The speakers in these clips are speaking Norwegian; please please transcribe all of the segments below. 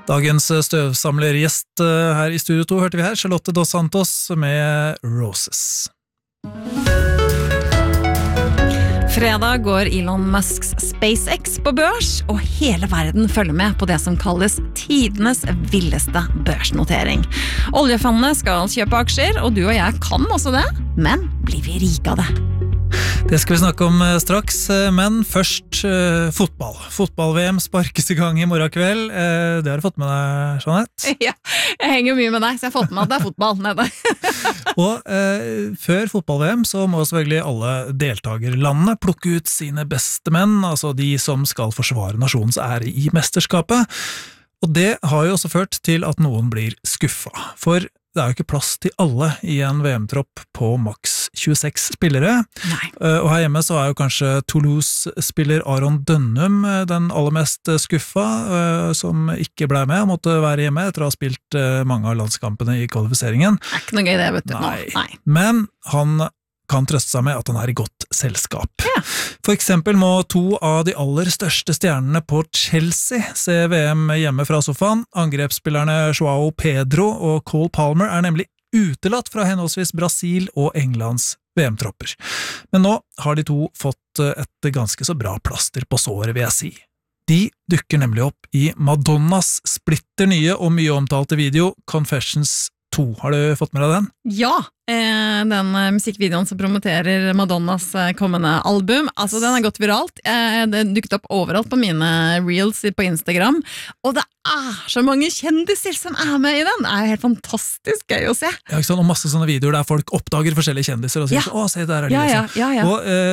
Dagens støvsamlergjest her i Studio 2 hørte vi her, Charlotte Dos Santos med Roses. Fredag går Elon Musks SpaceX på børs, og hele verden følger med på det som kalles tidenes villeste børsnotering. Oljefondene skal kjøpe aksjer, og du og jeg kan også det, men blir vi rike av det? Det skal vi snakke om straks, men først fotball. Fotball-VM sparkes i gang i morgen kveld. Det har du fått med deg, Jeanette? Ja, jeg henger mye med deg, så jeg har fått med at det er fotball nede. Og før fotball-VM så må selvfølgelig alle deltagerlandene plukke ut sine beste menn, altså de som skal forsvare nasjonens ære i mesterskapet. Og det har jo også ført til at noen blir skuffa, for det er jo ikke plass til alle i en VM-tropp på maks 26 spillere. Nei. Og her hjemme så er jo kanskje Toulouse-spiller Aron Dønnum den aller mest skuffa, som ikke ble med og måtte være hjemme etter å ha spilt mange av landskampene i kvalifiseringen. Det er ikke noe gøy det, vet du. Nei. Men han kan trøste seg med at han er i godt selskap. Ja. For eksempel må to av de aller største stjernene på Chelsea se VM hjemme fra sofaen. Angrepsspillerne Joao Pedro og Cole Palmer er nemlig utelatt fra henholdsvis Brasil og Englands VM-tropper. Men nå har de to fått et ganske så bra plaster på såret, vil jeg si. De dukker nemlig opp i Madonnas splitter nye og mye omtalte video Confessions 2. Har du fått med deg den? Ja, den musikkvideoen som promoterer Madonnas kommende album, altså den har gått viralt. Den dukket opp overalt på mine reels på Instagram, og det er så mange kjendiser som er med i den. Det er jo helt fantastisk gøy å se. Ja, ikke sant? Og masse sånne videoer der folk oppdager forskjellige kjendiser og sier, å, se, der er de. Ja.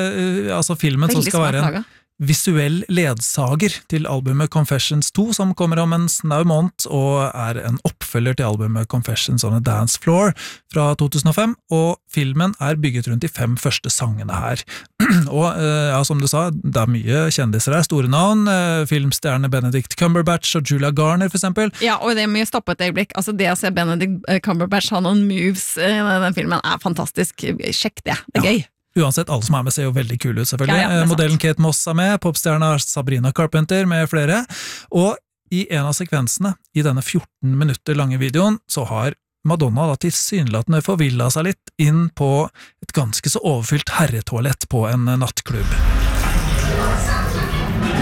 Og altså filmen som skal være en visuell ledsager til albumet Confessions 2, som kommer om en snau måned, og er en oppfølger til albumet Confessions on a Dance Floor fra 2005, og filmen er bygget rundt de 5 første sangene her. Og ja, som du sa, det er mye kjendiser her, store navn, filmstjerne Benedict Cumberbatch og Julia Garner for eksempel. Ja, og det er mye stoppe et øyeblikk. Altså det å se Benedict Cumberbatch ha noen moves i den filmen er fantastisk. Sjekk det, det er gøy. Uansett, alle som er med ser jo veldig kule ut, selvfølgelig. Ja, modellen Kate Moss er med, popstjerna Sabrina Carpenter med flere, og i en av sekvensene i denne 14 minutter lange videoen så har Madonna da tilsynelatende forvillet seg litt inn på et ganske så overfylt herretoalett på en nattklubb.